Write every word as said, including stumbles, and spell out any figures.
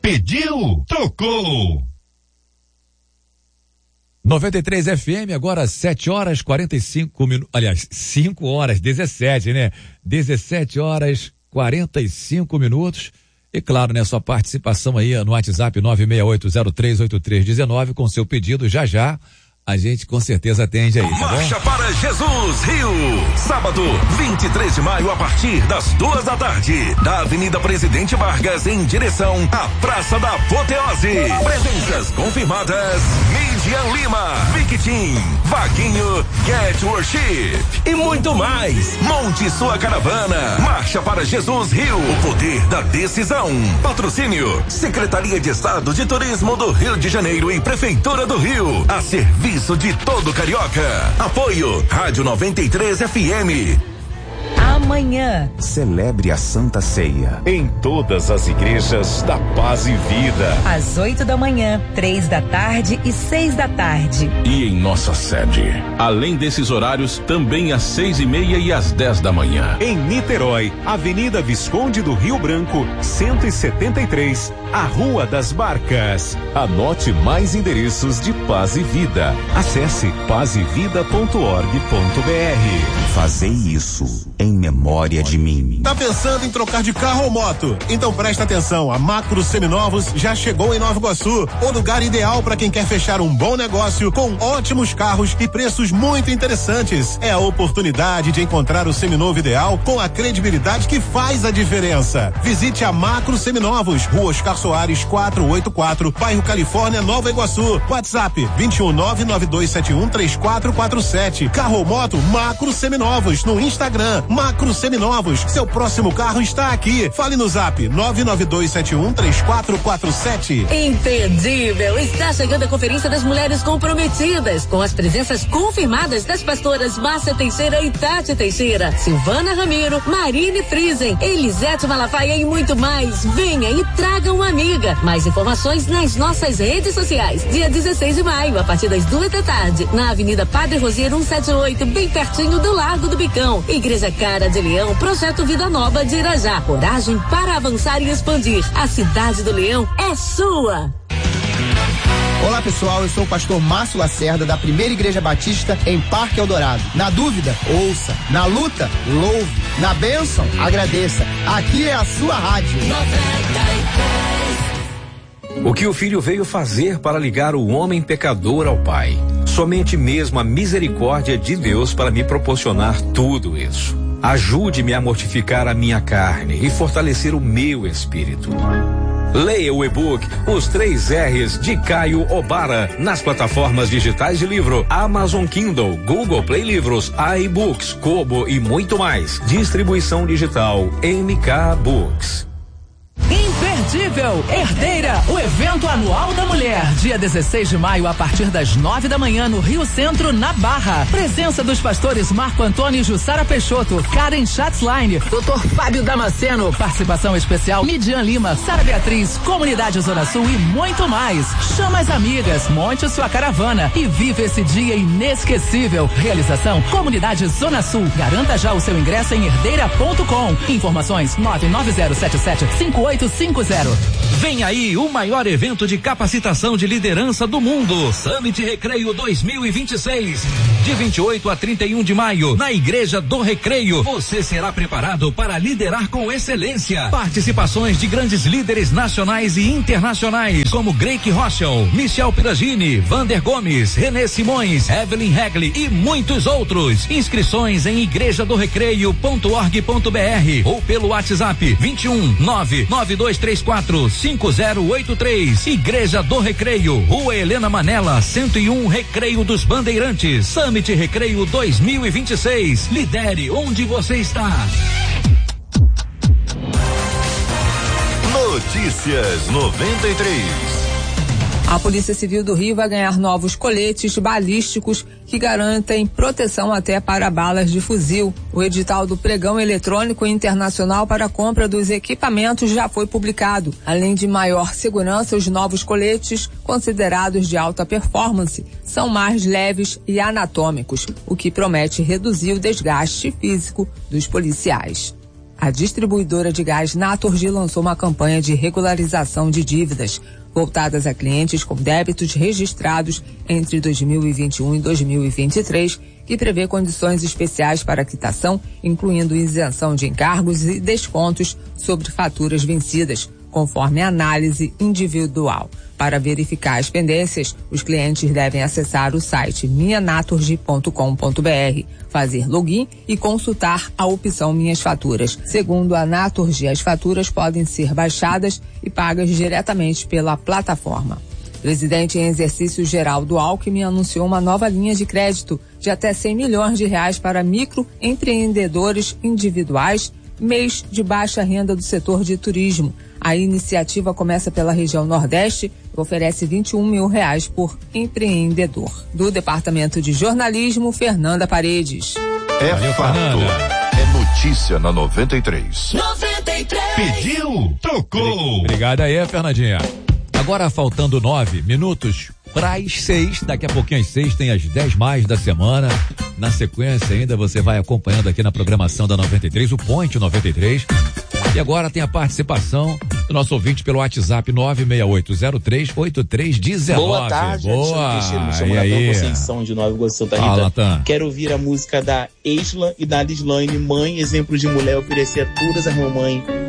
Pediu, tocou. noventa e três F M, agora sete horas e quarenta e cinco minutos, aliás, cinco horas, dezessete, né? dezessete horas e quarenta e cinco minutos. E claro, né, sua participação aí no WhatsApp nove seis oito zero três oito três um nove com seu pedido já já. A gente com certeza atende aí, tá bom? Marcha para Jesus Rio. Sábado, vinte e três de maio, a partir das duas da tarde. Da Avenida Presidente Vargas, em direção à Praça da Apoteose. Presenças confirmadas: Midian Lima, Victim, Vaguinho, Get Worship e muito mais. Monte sua caravana. Marcha para Jesus Rio. O poder da decisão. Patrocínio: Secretaria de Estado de Turismo do Rio de Janeiro e Prefeitura do Rio. A serviço de todo carioca. Apoio Rádio noventa e três F M. Amanhã, celebre a Santa Ceia em todas as igrejas da Paz e Vida, às oito da manhã, três da tarde e seis da tarde. E em nossa sede, além desses horários, também às seis e meia e às dez da manhã. Em Niterói, Avenida Visconde do Rio Branco, cento e setenta e três, a Rua das Barcas. Anote mais endereços de Paz e Vida. Acesse paz e vida ponto org ponto br. Fazei isso em memória de mim. Tá pensando em trocar de carro ou moto? Então presta atenção, a Macro Seminovos já chegou em Nova Iguaçu, o lugar ideal para quem quer fechar um bom negócio com ótimos carros e preços muito interessantes. É a oportunidade de encontrar o seminovo ideal com a credibilidade que faz a diferença. Visite a Macro Seminovos, Rua Oscar Soares quatrocentos e oitenta e quatro, bairro Califórnia, Nova Iguaçu. WhatsApp vinte e um nove nove dois sete um três quatro quatro sete. Carro ou moto, Macro Seminovos no Instagram. Macro Seminovos, seu próximo carro está aqui. Fale no zap nove nove dois sete um três quatro quatro sete. Imperdível! Está chegando a Conferência das Mulheres Comprometidas, com as presenças confirmadas das pastoras Márcia Teixeira e Tati Teixeira, Silvana Ramiro, Marine Friesen, Elisete Malafaia e muito mais. Venha e traga uma amiga. Mais informações nas nossas redes sociais. Dia dezesseis de maio, a partir das duas da tarde, na Avenida Padre Rosiero cento e setenta e oito, bem pertinho do Largo do Bicão. Igreja Cara de Leão, Projeto Vida Nova de Irajá. Coragem para avançar e expandir. A cidade do Leão é sua. Olá pessoal, eu sou o pastor Márcio Lacerda da Primeira Igreja Batista em Parque Eldorado. Na dúvida, ouça. Na luta, louve. Na bênção, agradeça. Aqui é a sua rádio. O que o Filho veio fazer para ligar o homem pecador ao Pai? Somente mesmo a misericórdia de Deus para me proporcionar tudo isso. Ajude-me a mortificar a minha carne e fortalecer o meu espírito. Leia o e-book Os Três R's de Caio Obara nas plataformas digitais de livro Amazon Kindle, Google Play Livros, iBooks, Kobo e muito mais. Distribuição digital M K Books. Imperdível Herdeira, o evento anual da mulher, dia dezesseis de maio a partir das nove da manhã no Rio Centro, na Barra. Presença dos pastores Marco Antônio e Jussara Peixoto, Karen Schatzline, doutor Fábio Damasceno, participação especial Midian Lima, Sara Beatriz, Comunidade Zona Sul e muito mais. Chama as amigas, monte sua caravana e vive esse dia inesquecível. Realização Comunidade Zona Sul. Garanta já o seu ingresso em herdeira ponto com. Informações nove nove zero sete sete cinco oito cinco zero. Vem aí o maior evento de capacitação de liderança do mundo, Summit Recreio dois mil e vinte e seis, de vinte e oito a trinta e um de maio, na Igreja do Recreio. Você será preparado para liderar com excelência. Participações de grandes líderes nacionais e internacionais, como Greik Rochel, Michel Piragini, Vander Gomes, Renê Simões, Evelyn Hegli e muitos outros. Inscrições em igreja do recreio ponto org ponto br ou pelo WhatsApp vinte e um nove nove dois três quatro cinco zero oito três. Igreja do Recreio, Rua Helena Manela, cento e um, Recreio dos Bandeirantes. Summit Recreio dois mil e vinte e seis. Lidere onde você está. Notícias noventa e três. A Polícia Civil do Rio vai ganhar novos coletes balísticos que garantem proteção até para balas de fuzil. O edital do pregão eletrônico internacional para a compra dos equipamentos já foi publicado. Além de maior segurança, os novos coletes, considerados de alta performance, são mais leves e anatômicos, o que promete reduzir o desgaste físico dos policiais. A distribuidora de gás Naturgy lançou uma campanha de regularização de dívidas voltadas a clientes com débitos registrados entre dois mil e vinte e um e dois mil e vinte e três, que prevê condições especiais para quitação, incluindo isenção de encargos e descontos sobre faturas vencidas, conforme análise individual. Para verificar as pendências, os clientes devem acessar o site minha naturgy ponto com ponto b r, fazer login e consultar a opção Minhas Faturas. Segundo a Naturgy, as faturas podem ser baixadas e pagas diretamente pela plataforma. O presidente em exercício Geraldo Alckmin anunciou uma nova linha de crédito de até cem milhões de reais para microempreendedores individuais, mês de baixa renda do setor de turismo. A iniciativa começa pela região Nordeste e oferece vinte e um mil reais por empreendedor. Do Departamento de Jornalismo, Fernanda Paredes. É Valeu, fato. Fernanda. É notícia na noventa e três. noventa e três. Pediu, tocou. Obrigado aí, Fernandinha. Agora faltando nove minutos para as seis, daqui a pouquinho às seis tem as dez mais da semana. Na sequência ainda você vai acompanhando aqui na programação da noventa e três, o Point noventa e três. E agora tem a participação do nosso ouvinte pelo WhatsApp nove seis oito zero três oito três um nove. Boa tarde, boa. E aí? Conceição de Nova Iguaçu, Santa Rita. Fala, Quero ouvir a música da Eisla e da Lislane, mãe, exemplo de mulher, oferecer a todas as mamães